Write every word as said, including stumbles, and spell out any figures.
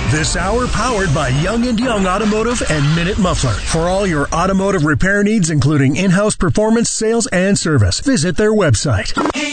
This hour powered by Young and Young Automotive and Minute Muffler. For all your automotive repair needs, including in-house performance, sales, and service, visit their website.